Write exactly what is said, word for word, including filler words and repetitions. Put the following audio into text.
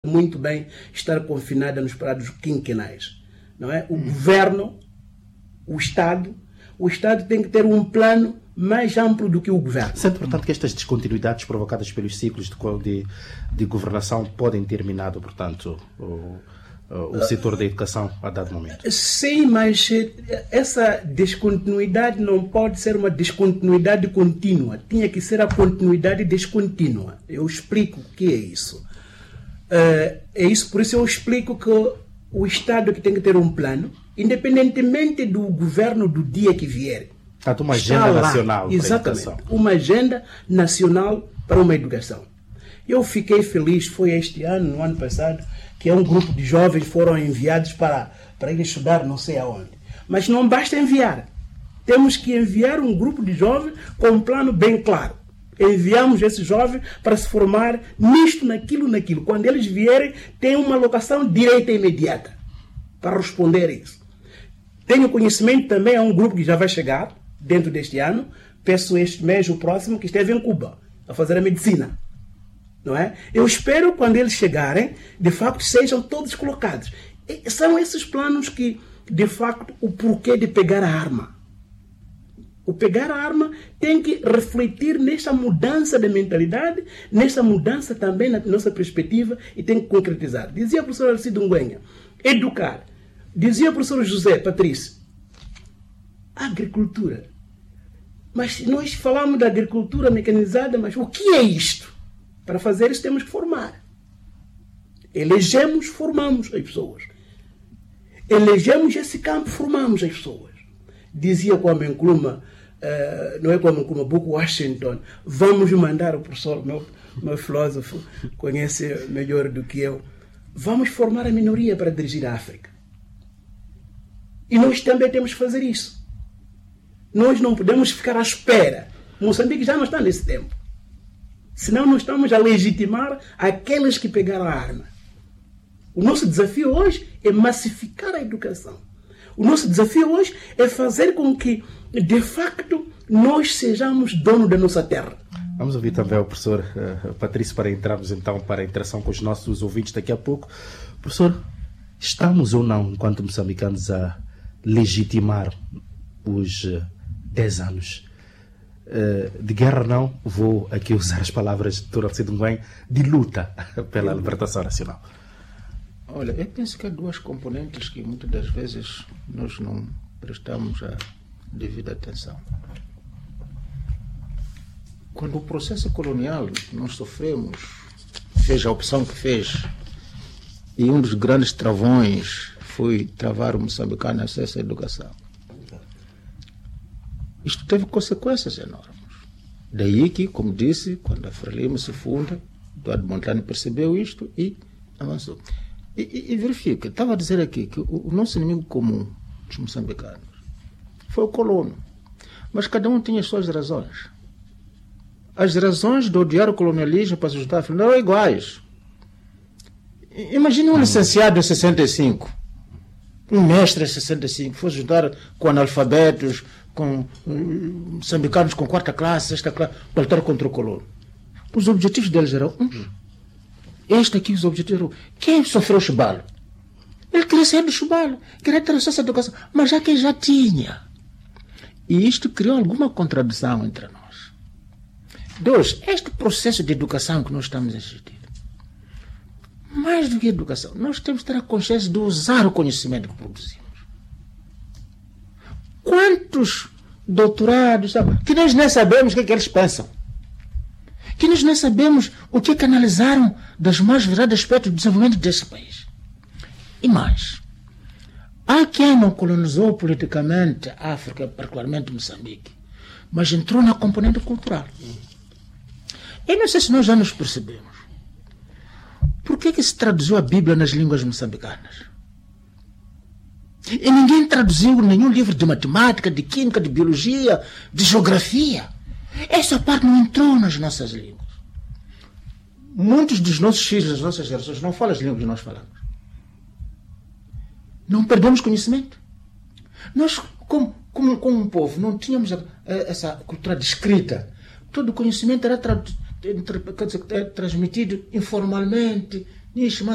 muito bem estar confinada nos prados quinquenais. Não é? O hum. governo, o Estado, o Estado tem que ter um plano mais amplo do que o governo. Sendo, portanto, que estas descontinuidades provocadas pelos ciclos de, de, de governação podem ter minado, portanto, o, o setor da educação a dado momento. Sim, mas essa descontinuidade não pode ser uma descontinuidade contínua. Tinha que ser a continuidade descontínua. Eu explico o que é isso. É isso, por isso eu explico que o Estado que tem que ter um plano, independentemente do governo do dia que vier. Portanto, uma agenda lá. nacional Exatamente, para a educação. Uma agenda nacional para uma educação. Eu fiquei feliz, foi este ano, no ano passado, que um grupo de jovens foram enviados para, para ir estudar não sei aonde. Mas não basta enviar. Temos que enviar um grupo de jovens com um plano bem claro. Enviamos esses jovens para se formar nisto, naquilo, naquilo. Quando eles vierem, tem uma alocação direta e imediata para responder a isso. Tenho conhecimento também a um grupo que já vai chegar dentro deste ano, peço este mês, o próximo, que esteve em Cuba, a fazer a medicina. Não é? Eu espero, quando eles chegarem, de facto, sejam todos colocados. E são esses planos que, de facto, o porquê de pegar a arma. O pegar a arma tem que refletir nessa mudança de mentalidade, nessa mudança também na nossa perspectiva e tem que concretizar. Dizia o professor Alcido Ngwenha, educar. Dizia o professor José Patrício, agricultura. Mas nós falamos da agricultura mecanizada, mas o que é isto? Para fazer isso temos que formar. Elegemos, formamos as pessoas. Elegemos esse campo, formamos as pessoas. Dizia Kwame Nkrumah, uh, não é Kwame Nkrumah, Booker Washington, vamos mandar o professor, meu, meu filósofo, conhece melhor do que eu, vamos formar a minoria para dirigir a África. E nós também temos que fazer isso. Nós não podemos ficar à espera. Moçambique já não está nesse tempo. Senão nós estamos a legitimar aqueles que pegaram a arma. O nosso desafio hoje é massificar a educação. O nosso desafio hoje é fazer com que, de facto, nós sejamos donos da nossa terra. Vamos ouvir também o professor uh, Patrício para entrarmos então para a interação com os nossos ouvintes daqui a pouco. Professor, estamos ou não, enquanto moçambicanos, a legitimar os uh, dez anos uh, de guerra? Não, vou aqui usar as palavras de doutor Alcido Ngwenha, de luta pela libertação nacional. Olha, eu penso que há duas componentes que muitas das vezes nós não prestamos a devida atenção. Quando o processo colonial nós sofremos, fez a opção que fez, e um dos grandes travões foi travar o moçambicano acesso à educação. Isto teve consequências enormes. Daí que, como disse, quando a Frelimo se funda, Eduardo Mondlane percebeu isto e avançou. E, e, e verifica, estava a dizer aqui que o, o nosso inimigo comum dos moçambicanos foi o colono. Mas cada um tinha as suas razões. As razões de odiar o colonialismo para se ajudar a África não eram iguais. Imagine um licenciado em sessenta e cinco, um mestre em sessenta e cinco, fosse ajudar com analfabetos, com um, moçambicanos com quarta classe, sexta classe, para lutar contra o colono. Os objetivos deles eram uns. Este aqui, os objetivos eram: quem sofreu o chubalo? Ele queria sair do chubalo, queria ter acesso à educação, mas já quem já tinha. E isto criou alguma contradição entre nós. Dois, este processo de educação que nós estamos a assistir, mais do que educação, nós temos que ter a consciência de usar o conhecimento que produzimos. Quantos doutorados, sabe, que nós nem sabemos o que é que eles pensam, que nós nem sabemos o que é que analisaram das mais variados aspectos do desenvolvimento desse país. E mais, há quem não colonizou politicamente a África, particularmente Moçambique, mas entrou na componente cultural. Eu não sei se nós já nos percebemos. Por que que se traduziu a Bíblia nas línguas moçambicanas? E ninguém traduziu nenhum livro de matemática, de química, de biologia, de geografia. Essa parte não entrou nas nossas línguas. Muitos dos nossos filhos, das nossas gerações, não falam as línguas que nós falamos. Não perdemos conhecimento. Nós, como, como, como um povo, não tínhamos a, a, essa cultura de escrita. Todo o conhecimento era, tra, tra, quer dizer, era transmitido informalmente.